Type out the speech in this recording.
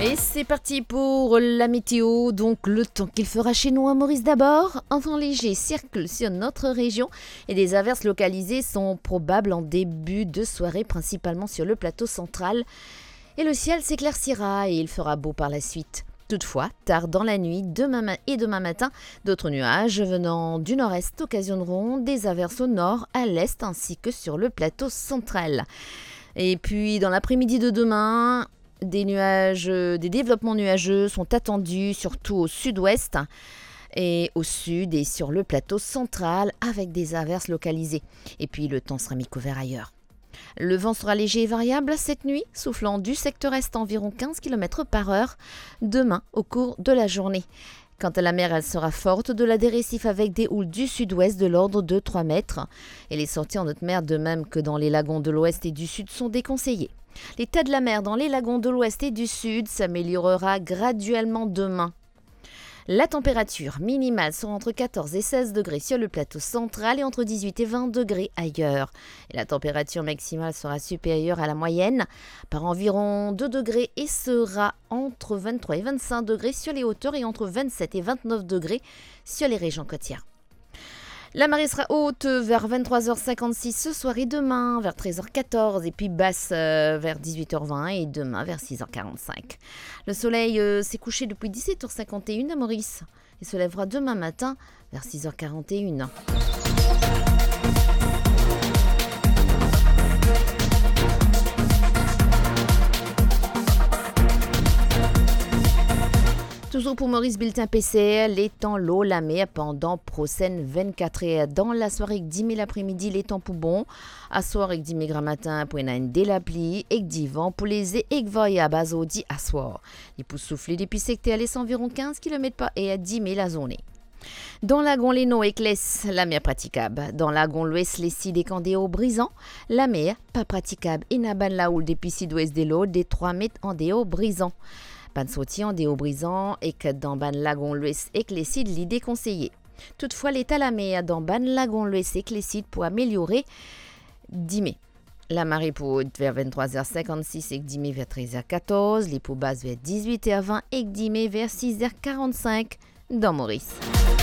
Et c'est parti pour la météo, donc le temps qu'il fera chez nous à Maurice d'abord. Un vent léger circule sur notre région et des averses localisées sont probables en début de soirée, principalement sur le plateau central. Et le ciel s'éclaircira et il fera beau par la suite. Toutefois, tard dans la nuit, demain matin, d'autres nuages venant du nord-est occasionneront des averses au nord, à l'est ainsi que sur le plateau central. Et puis dans l'après-midi de demain, des développements nuageux sont attendus, surtout au sud-ouest et au sud et sur le plateau central avec des averses localisées. Et puis le temps sera mi-couvert ailleurs. Le vent sera léger et variable cette nuit, soufflant du secteur est environ 15 km/h demain au cours de la journée. Quant à la mer, elle sera forte de la des récifs avec des houles du sud-ouest de l'ordre de 3 mètres. Et les sorties en haute mer, de même que dans les lagons de l'ouest et du sud, sont déconseillées. L'état de la mer dans les lagons de l'ouest et du sud s'améliorera graduellement demain. La température minimale sera entre 14 et 16 degrés sur le plateau central et entre 18 et 20 degrés ailleurs. Et la température maximale sera supérieure à la moyenne par environ 2 degrés et sera entre 23 et 25 degrés sur les hauteurs et entre 27 et 29 degrés sur les régions côtières. La marée sera haute vers 23h56 ce soir et demain vers 13h14 et puis basse vers 18h20 et demain vers 6h45. Le soleil s'est couché depuis 17h51 à Maurice et se lèvera demain matin vers 6h41. Toujours pour Maurice Bulletin PCR, les temps l'eau, la mer pendant prochaine 24 heures. Dans la soirée, 10 000 l'après-midi, les temps pour bon. À soir, avec 10 000 matin, pour une dès la pluie, et 10 vent pour les variables à zodi à soir. Les pouces soufflés depuis secteur, laisse environ 15 km par et à 10 000 la zone. Dans lagon Léno et Clès, la mer praticable. Dans lagon l'ouest, les sides et candéo brisant, la mer pas praticable. Et n'a ban la houle depuis sud-ouest de l'eau, des 3 mètres en déo brisant. Ban sautis en déo brisant et que dans ban lagon l'ouest et Clécide l'idée conseillée. Toutefois, l'état la mer dans ban lagon l'ouest et Clécide pour améliorer 10 mai. La marée pour haute vers 23h56 et 10 mai vers 13h14, les pour basse vers 18h20 et 10 mai vers 6h45 dans Maurice.